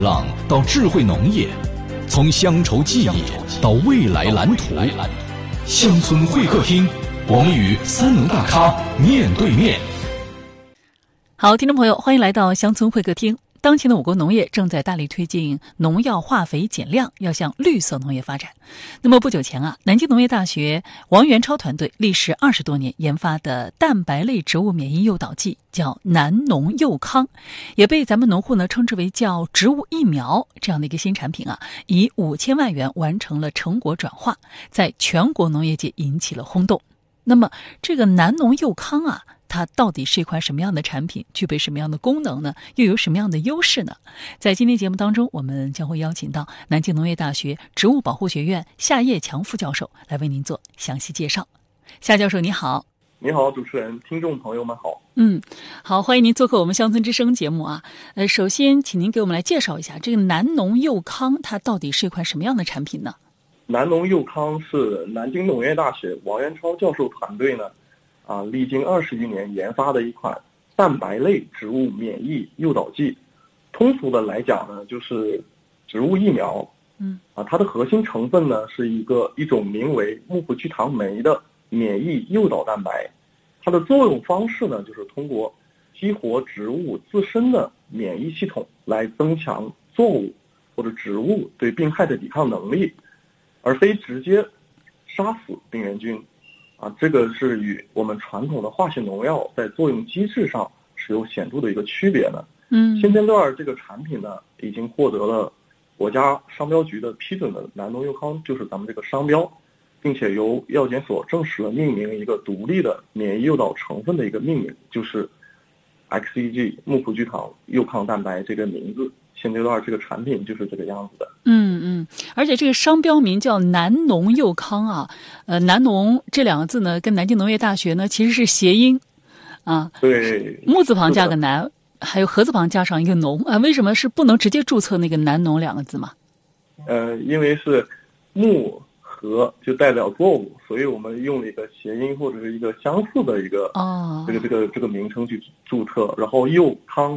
浪到智慧农业，从乡愁记忆到未来蓝图。乡村会客厅，我们与三农大咖面对面。 好，听众朋友，欢迎来到乡村会客厅。当前的我国农业正在大力推进农药化肥减量，要向绿色农业发展。那么不久前南京农业大学王元超团队历时20多年研发的蛋白类植物免疫诱导剂叫南农佑康，也被咱们农户称之为叫植物疫苗这样的一个新产品以5000万元完成了成果转化，在全国农业界引起了轰动。那么这个南农佑康它到底是一款什么样的产品，具备什么样的功能呢？又有什么样的优势呢？在今天节目当中，我们将会邀请到南京农业大学植物保护学院夏业强副教授来为您做详细介绍。夏教授你好。 你好，主持人，听众朋友们好。 好，欢迎您做客我们乡村之声节目首先请您给我们来介绍一下这个南农佑康它到底是一款什么样的产品呢？ 南农佑康是南京农业大学王元超教授团队历经20余年研发的一款蛋白类植物免疫诱导剂。通俗的来讲就是植物疫苗。它的核心成分是一种名为木葡聚糖酶的免疫诱导蛋白。它的作用方式就是通过激活植物自身的免疫系统来增强作物或者植物对病害的抵抗能力，而非直接杀死病原菌。这个是与我们传统的化学农药在作用机制上是有显著的一个区别的。现阶段这个产品已经获得了国家商标局的批准的南农佑康就是咱们这个商标，并且由药监所正式的命名一个独立的免疫诱导成分的一个命名，就是 XEG 木葡聚糖佑康蛋白这个名字。现阶段这个产品就是这个样子的。 而且这个商标名叫南农佑康南农这两个字跟南京农业大学其实是谐音对， 木字旁加个南，还有禾字旁加上一个农为什么是不能直接注册那个南农两个字嘛？ 因为是木禾就代表作物，所以我们用了一个谐音或者是一个相似的一个这个名称去注册，然后佑康